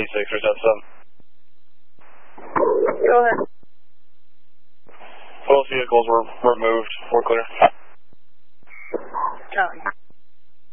377. Go ahead. Both vehicles were removed. We're clear.